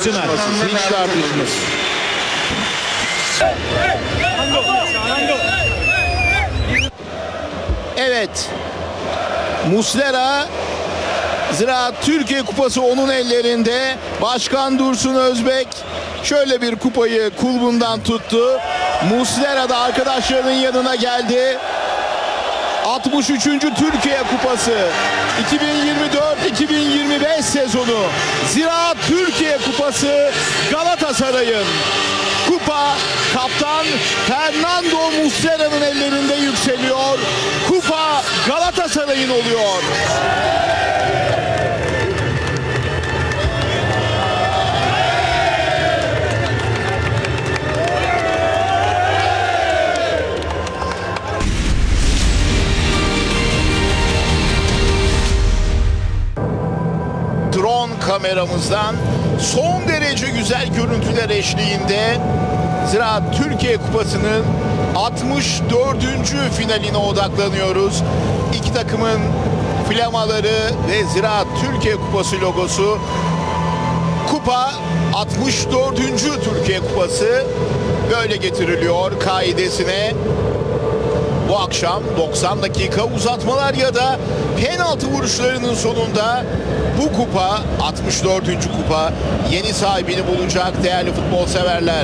tartışmasız. Hiç tartışmasız. Evet. Muslera, Ziraat Türkiye Kupası onun ellerinde. Başkan Dursun Özbek şöyle bir kupayı kulbundan tuttu. Muslera da arkadaşlarının yanına geldi. 63. Türkiye Kupası 2024-2025 sezonu Ziraat Türkiye Kupası Galatasaray'ın. Kupa kaptan Fernando Muslera'nın ellerinde yükseliyor. Kupa Galatasaray'ın oluyor. Drone kameramızdan son derece güzel görüntüler eşliğinde Ziraat Türkiye Kupası'nın 64. finaline odaklanıyoruz. İki takımın flamaları ve Ziraat Türkiye Kupası logosu. Kupa 64. Türkiye Kupası böyle getiriliyor kaidesine. Bu akşam 90 dakika uzatmalar ya da penaltı vuruşlarının sonunda bu kupa 64. kupa yeni sahibini bulacak değerli futbol severler.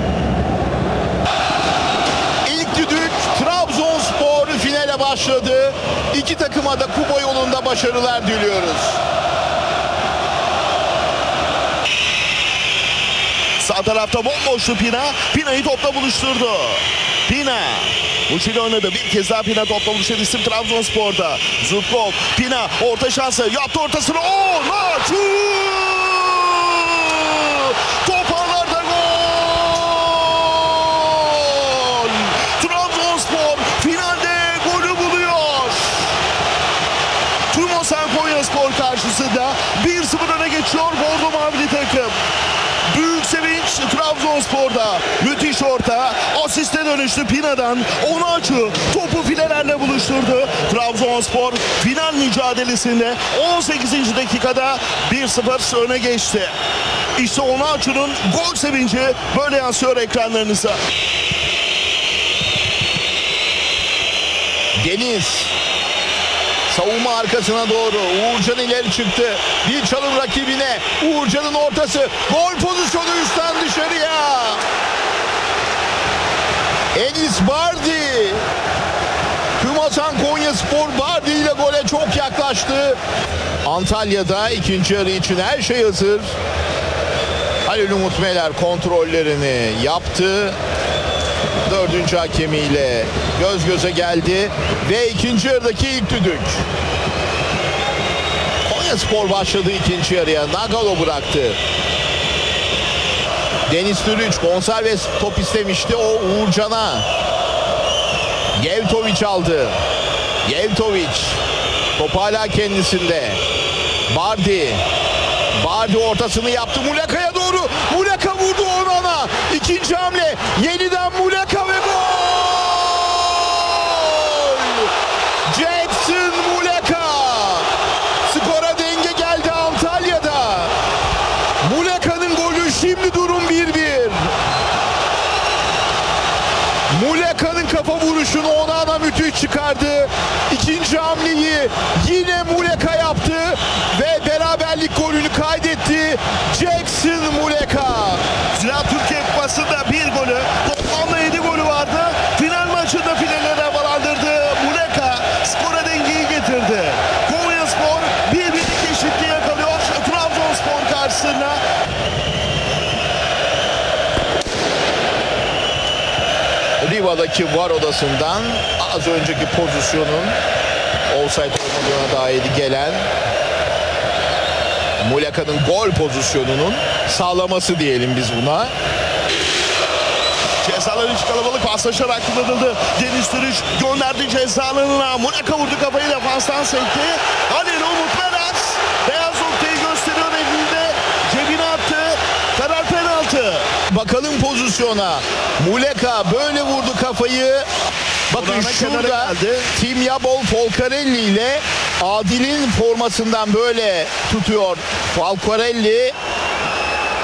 İlk düdük Trabzonspor finale başladı. İki takıma da kupa yolunda başarılar diliyoruz. Sağ tarafta bomboştu Pina. Pina'yı topla buluşturdu. Pina. Uçuyla oynadı. Bir kez daha Pina topla buluşan isim Trabzonspor'da. Zubkov. Pina orta şansı. Yaptı ortasını. Onaçu! Toparlarda gol! Trabzonspor finalde golü buluyor. Tumosan Konyaspor karşısında 1-0 öne geçiyor Bordo Mavili takım. Büyük sevinç Trabzonspor'da. Müthiş orta. Asiste dönüştü Pina'dan. Onaçu topu filelerle buluşturdu. Trabzonspor final mücadelesinde 18. dakikada 1-0 öne geçti. İşte Onaçu'nun gol sevinci böyle yansıyor ekranlarınıza. Deniz savunma arkasına doğru. Uğurcan ileri çıktı. Bir çalım rakibine. Uğurcan'ın ortası. Gol pozisyonu üstten dışarıya. Enis Bardi. Tumosan Konyaspor Bardi ile gole çok yaklaştı. Antalya'da ikinci yarı için her şey hazır. Halil Umut Meler kontrollerini yaptı. Dördüncü hakemiyle göz göze geldi ve ikinci yarıdaki ilk düdük. Konyaspor başladı ikinci yarıya. Nagalo bıraktı. Deniz Türüç bonservis top istemişti. O Uğurcan'a. Yevtoviç aldı. Yevtoviç. Top hala kendisinde. Bardi. Bardi ortasını yaptı Muleka'ya doğru. Muleka vurdu Onan'a. İkinci hamle. Yeniden Muleka ve gol! Jackson Muleka. Skora denge geldi Antalya'da. Muleka'nın golü, şimdi durum 1-1. Muleka'nın kafa vuruşunu Onana müthiş çıkardı. İkinci hamleyi yine Muleka yaptı ve beraberlik golünü kaydetti. Jackson Muleka. Ziraat Türkiye Kupası'nda bir golü, toplamda 7 golü vardı. Final maçında finallere havalandırdı. Muleka skora dengeyi getirdi. Konyaspor 1-1 eşitliği yakalıyor Trabzonspor karşısında. Riva'daki VAR odasından az önceki pozisyonun offside olmadığına dair gelen Muleka'nın gol pozisyonunun sağlaması diyelim biz buna. Cezaların iç kalabalık paslaşarak kullanıldı. Deniz Türüç gönderdi ceza alanına. Muleka vurdu kafayı, defanstan sekti. Halil Umut Meler beyaz noktayı gösteriyor elinde. Cebine attı. Karar penaltı. Bakalım pozisyona. Muleka böyle vurdu kafayı. Bakın Orana şurada kenara geldi. Timyabol Folcarelli ile Adil'in formasından böyle tutuyor. Folcarelli